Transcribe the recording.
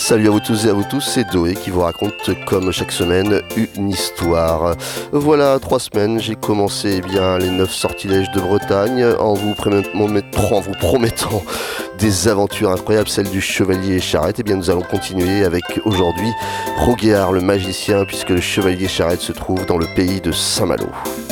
Salut à vous tous et à vous tous, c'est Doé qui vous raconte comme chaque semaine une histoire. Voilà 3 semaines, j'ai commencé les 9 sortilèges de Bretagne en vous promettant des aventures incroyables, celle du chevalier Charrette. Et bien nous allons continuer avec aujourd'hui Roguéard le magicien, puisque le chevalier Charrette se trouve dans le pays de Saint-Malo.